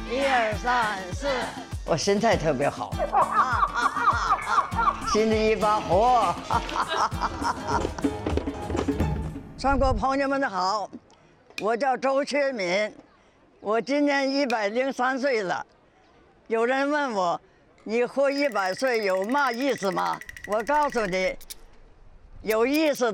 1、2、3、4， 我身材特别好，心里一把火。全国朋友们的好，我叫周学敏，我今年103岁了。有人问我，你活100岁有嘛意思吗？我告诉你，有意思的。